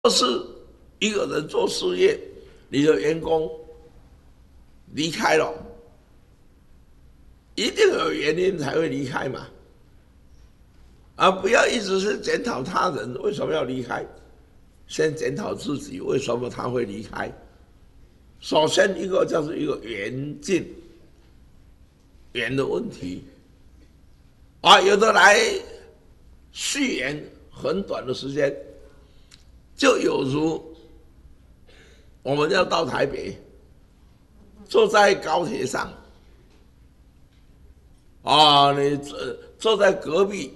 是一个人做事业，你的员工离开了，一定有原因才会离开嘛，而不要一直是检讨他人为什么要离开，先检讨自己为什么他会离开。首先一个就是一个缘尽，缘的问题啊，有的来续缘很短的时间，就有如我们要到台北，坐在高铁上，啊，你坐在隔壁，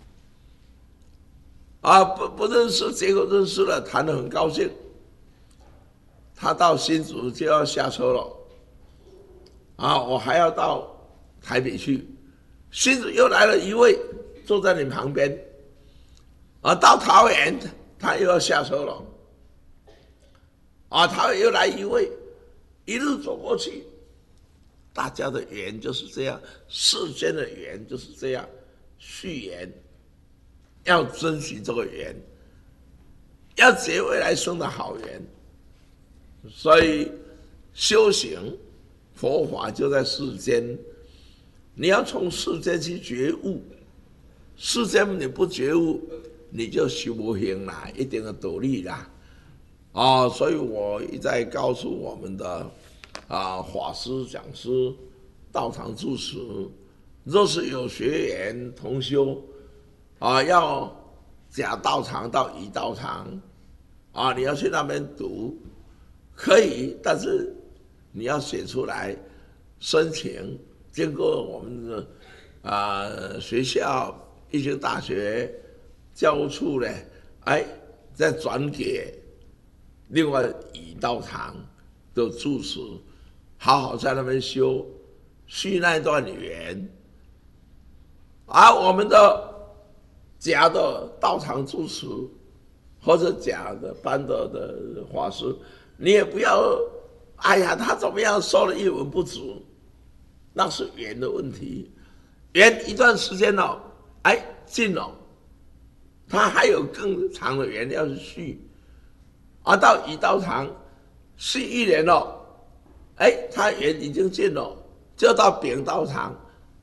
啊，不认识，结果认识了，谈得很高兴。他到新竹就要下车了，啊，我还要到台北去，新竹又来了一位坐在你旁边，啊，到桃园他又要下车了，啊，桃园又来一位，一路走过去，大家的缘就是这样，世间的缘就是这样，续缘，要珍惜这个缘，要结未来生的好缘。所以修行佛法就在世间，你要从世间去觉悟，世间你不觉悟，你就修不行啦，一定的道理啦。啊，所以我一再告诉我们的法师、讲师、道场住持，若是有学员同修啊，要假道场到乙道场啊，你要去那边读。可以，但是你要写出来，申请经过我们的学校、一些大学教务处呢，再转给另外乙道场的住持，好好在那边修，续那一段缘。而我们的假的道场住持或者假的班的法师。你也不要，哎呀，他怎么样说了一文不值，那是缘的问题。缘一段时间了，尽了，他还有更长的缘要续，到乙道场续1年了，他缘已经尽了，就到丙道场，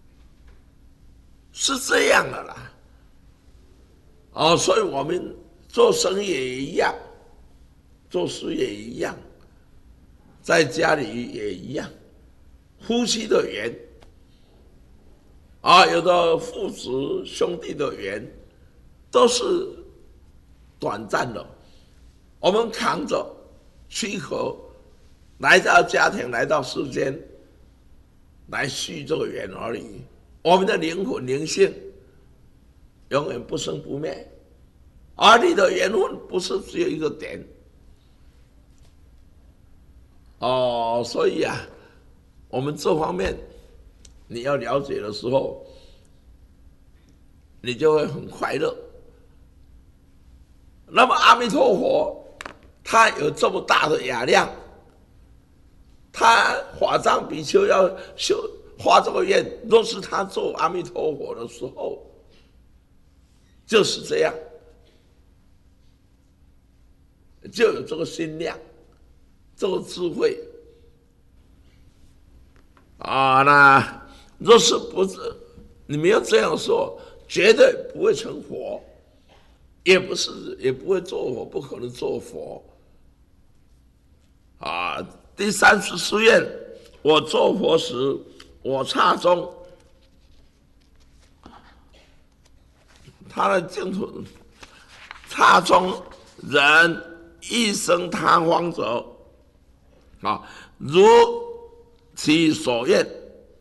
是这样的啦。所以我们做生意也一样。做事也一样，在家里也一样，夫妻的缘有的父子兄弟的缘都是短暂的，我们扛着躯壳来到家庭，来到世间，来续这个缘而已。我们的灵魂灵性永远不生不灭，而你的缘分不是只有一个点。所以我们这方面你要了解的时候，你就会很快乐。那么阿弥陀佛，他有这么大的雅量，他法藏比丘要发这个愿，若是他做阿弥陀佛的时候，就是这样，就有这个心量。这个智慧那若是不是你没有这样说，绝对不会成佛，也不会做佛，不可能做佛第34愿，我做佛时，我刹中，他的净土刹中人一生他方者。如其所愿，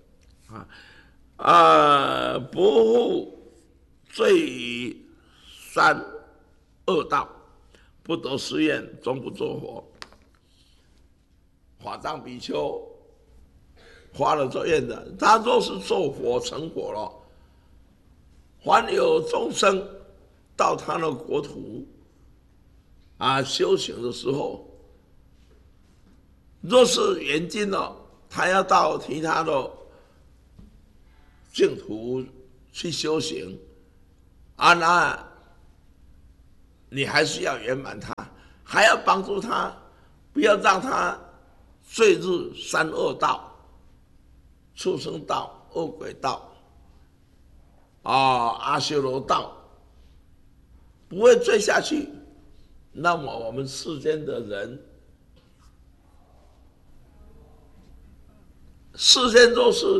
不复罪于3恶道，不得誓愿，终不作佛。法藏比丘发了这愿的，他若是做佛成佛了，凡有众生到他的国土修行的时候。若是缘尽了，他要到其他的净土去修行那你还是要圆满他， 还要帮助他，不要让他坠入三恶道、畜生道、恶鬼道、阿修罗道，不会坠下去。那么我们世间的人，世间都是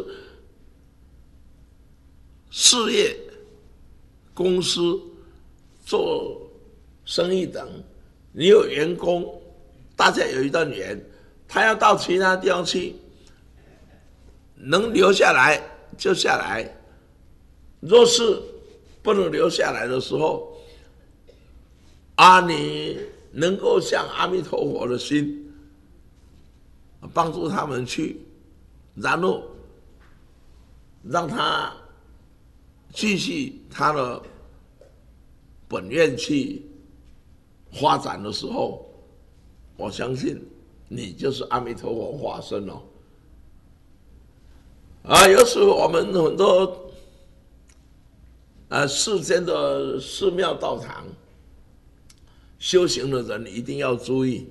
事业、公司、做生意等，你有员工，大家有一段缘，他要到其他地方去，能留下来就下来，若是不能留下来的时候，你能够像阿弥陀佛的心，帮助他们去，然后让他继续他的本愿去发展的时候，我相信你就是阿弥陀佛化身了。有时我们很多世间的寺庙道场修行的人一定要注意，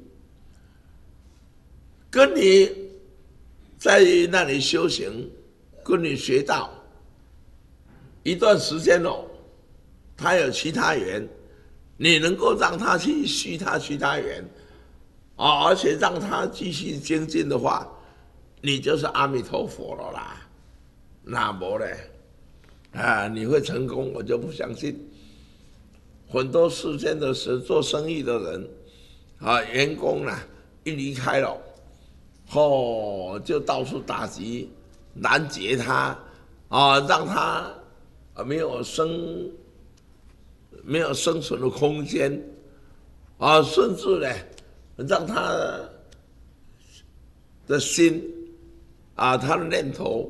跟你在那里修行，跟你学道一段时间他有其他缘，你能够让他去续他其他缘而且让他继续精进的话，你就是阿弥陀佛了啦。那没呢你会成功，我就不相信。很多世间的做生意的人员工一离开了就到处打击拦截他让他没有生存的空间甚至呢让他的心他的念头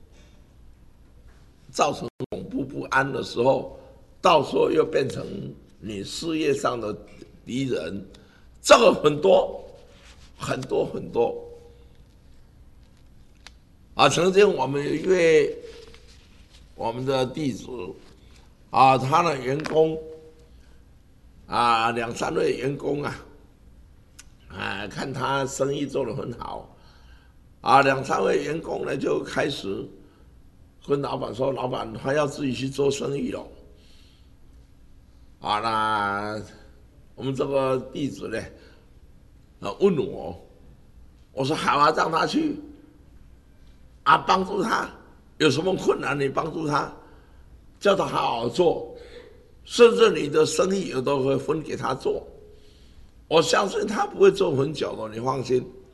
造成恐怖不安的时候，到时候又变成你事业上的敌人，这个很多很多很多曾经我们有一位我们的弟子他的员工2-3位员工看他生意做得很好2-3位员工呢就开始跟老板说，老板他要自己去做生意了那我们这个弟子呢问我说好让他去帮助他，有什么困难你帮助他，叫他好好做，甚至你的生意我都会分给他做，我相信他不会做很久的，你放心。